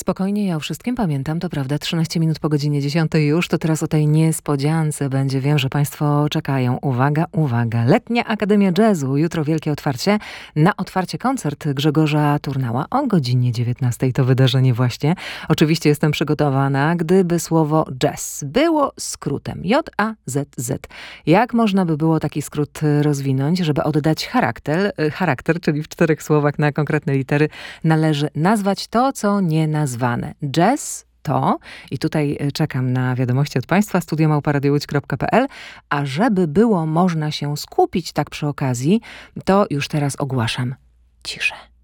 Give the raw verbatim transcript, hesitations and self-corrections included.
Spokojnie, ja o wszystkim pamiętam, to prawda, trzynaście minut po godzinie dziesiątej już, to teraz o tej niespodziance będzie. Wiem, że Państwo czekają. Uwaga, uwaga. Letnia Akademia Jazzu. Jutro wielkie otwarcie. Na otwarcie koncert Grzegorza Turnała o godzinie dziewiętnastej. To wydarzenie właśnie. Oczywiście jestem przygotowana, gdyby słowo jazz było skrótem. J A Z Z. Jak można by było taki skrót rozwinąć, żeby oddać charakter, charakter, czyli w czterech słowach na konkretne litery należy nazwać to, co nie nazwane. Jazz to, i tutaj czekam na wiadomości od Państwa, studio małpa radio łódź kropka pe el, a żeby było można się skupić tak przy okazji, to już teraz ogłaszam ciszę.